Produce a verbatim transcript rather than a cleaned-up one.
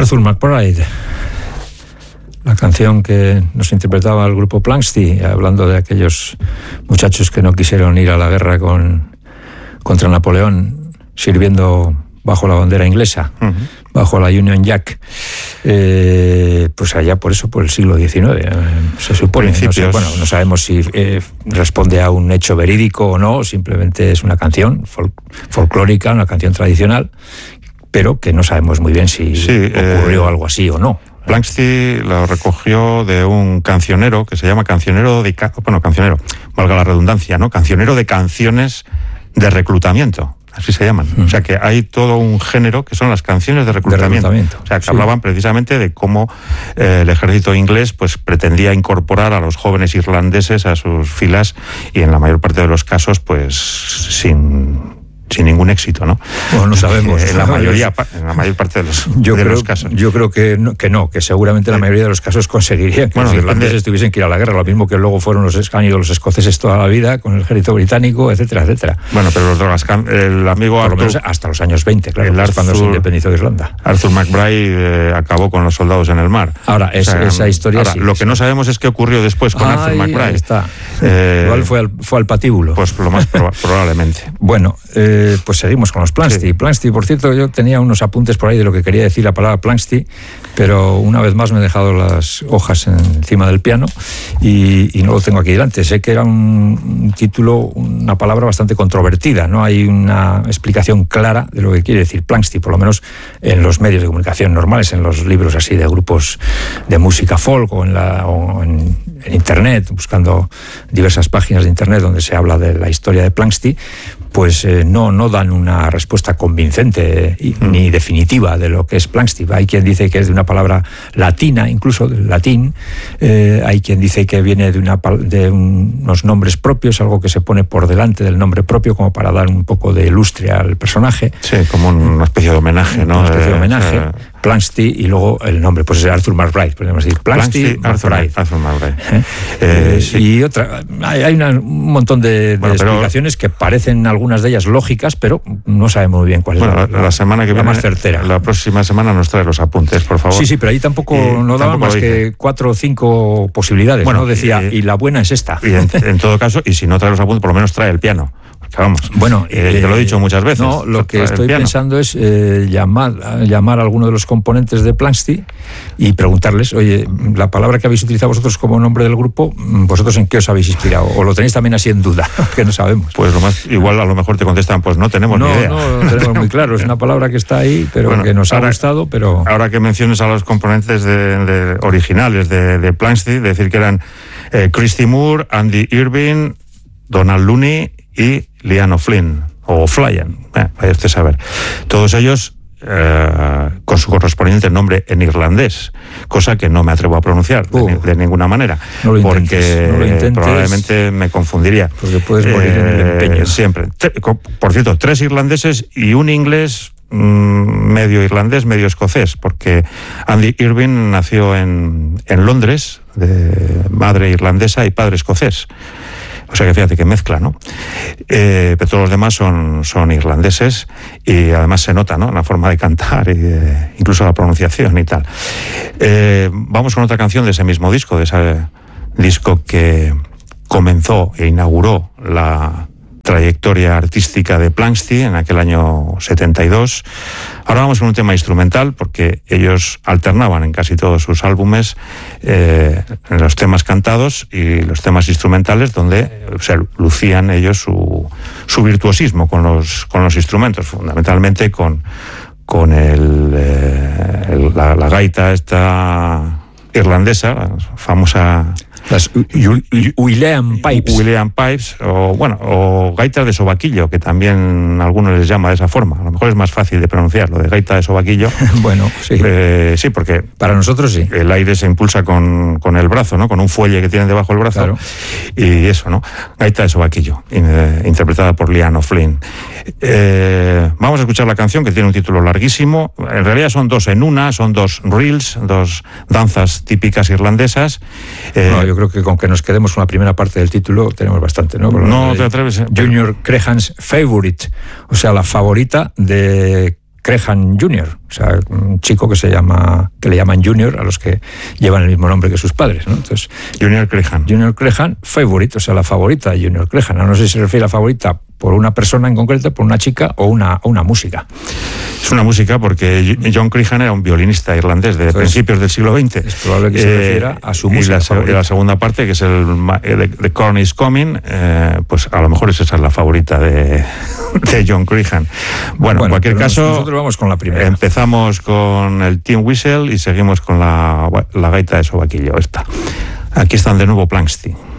Arthur McBride, la canción que nos interpretaba el grupo Planxty, hablando de aquellos muchachos que no quisieron ir a la guerra con, contra Napoleón, sirviendo bajo la bandera inglesa, uh-huh. bajo la Union Jack, eh, pues allá por eso, por el siglo diecinueve, eh, se supone. No sé, bueno, no sabemos si eh, responde a un hecho verídico o no, simplemente es una canción fol- folclórica, una canción tradicional, pero que no sabemos muy bien si sí, ocurrió eh, algo así o no. Planxty lo recogió de un cancionero que se llama cancionero de... Bueno, cancionero, valga la redundancia, ¿no? Cancionero de canciones de reclutamiento. Así se llaman. Mm. O sea que hay todo un género que son las canciones de reclutamiento. De reclutamiento. O sea que sí. hablaban precisamente de cómo eh, el ejército inglés pues pretendía incorporar a los jóvenes irlandeses a sus filas y en la mayor parte de los casos pues sin... sin ningún éxito, ¿no? Bueno, no sabemos. En la mayoría, en la mayor parte de los, yo de creo, los casos. Yo creo que no, que no, que seguramente la mayoría de los casos conseguirían que bueno, los irlandeses depende... tuviesen que ir a la guerra, lo mismo que luego fueron los, han ido los escoceses toda la vida con el ejército británico, etcétera, etcétera. Bueno, pero los Drogastcan, el amigo Por Arthur... lo menos hasta los años veinte, claro, Arthur, cuando se independizó de Irlanda. Arthur McBride eh, acabó con los soldados en el mar. Ahora, es, o sea, esa historia ahora, sí. Lo que no sabemos es qué ocurrió después con Ay, Arthur McBride. Ahí está. Eh, Igual fue al, fue al patíbulo. Pues lo más proba- probablemente. Bueno, eh, pues seguimos con los Planxty. Sí. Planxty, por cierto, yo tenía unos apuntes por ahí de lo que quería decir la palabra Planxty, pero una vez más me he dejado las hojas encima del piano y, y no lo tengo aquí delante. Sé que era un, un título, una palabra bastante controvertida. No hay una explicación clara de lo que quiere decir Planxty, por lo menos en los medios de comunicación normales, en los libros así de grupos de música folk o en, la, o en, en Internet, buscando diversas páginas de Internet donde se habla de la historia de Planxty. Pues eh, no, no dan una respuesta convincente y, mm. ni definitiva de lo que es Planxty. Hay quien dice que es de una palabra latina, incluso del latín. Eh, hay quien dice que viene de, una, de unos nombres propios, algo que se pone por delante del nombre propio como para dar un poco de lustre al personaje. Sí, como una especie de homenaje, ¿no? Una especie de homenaje. Eh, Planxty y luego el nombre, pues es Arthur McBride, podemos decir Planxty, Arthur McBride. Arthur McBride. ¿Eh? Eh, eh, sí. Y otra, hay, hay una, un montón de, de bueno, explicaciones pero, que parecen algunas de ellas lógicas, pero no sabemos muy bien cuál es bueno, la, la, la semana que la viene, más certera. La próxima semana nos trae los apuntes, por favor. Sí, sí, pero ahí tampoco y no daban más que cuatro o cinco posibilidades. Bueno, ¿no? Decía, y, y la buena es esta. Y en, en todo caso, y si no trae los apuntes, por lo menos trae el piano. Vamos, bueno, eh, eh, te lo he dicho muchas veces. No, lo que estoy pensando es eh, llamar, llamar a alguno de los componentes de Planxty y preguntarles, oye, la palabra que habéis utilizado vosotros como nombre del grupo, ¿vosotros en qué os habéis inspirado? ¿O lo tenéis también así en duda? Que no sabemos. Pues lo más, igual a lo mejor te contestan, pues no tenemos no, ni idea. No, no tenemos muy claro, es una palabra que está ahí, pero bueno, que nos ha ahora, gustado, pero... Ahora que menciones a los componentes de, de, originales de, de Planxty, decir que eran eh, Christy Moore, Andy Irving, Donald Looney y Liam O'Flynn, o O'Flynn, eh, vaya usted a saber. Todos ellos eh, con su correspondiente nombre en irlandés, cosa que no me atrevo a pronunciar uh, de, de ninguna manera, no lo porque intentes, no lo intentes, probablemente me confundiría. Porque puedes morir eh, en el empeño. Siempre. Por cierto, tres irlandeses y un inglés medio irlandés, medio escocés, porque Andy Irving nació en, en Londres, de madre irlandesa y padre escocés. O sea que fíjate que mezcla, ¿no? Eh, pero todos los demás son, son irlandeses y además se nota, ¿no? La forma de cantar y de, incluso la pronunciación y tal. Eh, vamos con otra canción de ese mismo disco, de ese disco que comenzó e inauguró la trayectoria artística de Planxty en aquel año setenta y dos. Ahora vamos con un tema instrumental, porque ellos alternaban en casi todos sus álbumes eh, en los temas cantados y los temas instrumentales, donde o sea, lucían ellos su, su virtuosismo con los, con los instrumentos, fundamentalmente con, con el, eh, el, la, la gaita esta irlandesa, la famosa... Las Uilleann Pipes. Uilleann Pipes, o bueno, o gaitas de sobaquillo, que también algunos les llama de esa forma. A lo mejor es más fácil de pronunciar, lo de gaita de sobaquillo. Bueno, sí. Eh, sí, porque... Para nosotros sí. El aire se impulsa con, con el brazo, ¿no? Con un fuelle que tienen debajo del brazo. Claro. Y eso, ¿no? Gaita de sobaquillo, eh, interpretada por Liam O'Flynn. Eh, vamos a escuchar la canción, que tiene un título larguísimo. En realidad son dos en una, son dos reels, dos danzas típicas irlandesas. Eh, no, yo creo que con que nos quedemos con la primera parte del título tenemos bastante, ¿no? Con no te atreves. Junior Crehan's Favorite, o sea, la favorita de Crehan junior, o sea, un chico que se llama, que le llaman Junior a los que llevan el mismo nombre que sus padres, ¿no? Entonces, Junior Crehan. Junior Crehan, favorite, o sea, la favorita de Junior Crehan. No sé si se refiere a la favorita por una persona en concreto, por una chica o una, o una música. Es una música porque John Crehan era un violinista irlandés de Entonces, principios del siglo veinte. Es probable que eh, se refiera a su música. Y la, y la segunda parte, que es el The Corn is Coming, eh, pues a lo mejor esa es la favorita de, de John Crehan. Bueno, bueno, en cualquier caso, nosotros vamos con la primera. Empezamos con el Tin Whistle y seguimos con la, la gaita de sobaquillo. Esta. Aquí están de nuevo Planxty.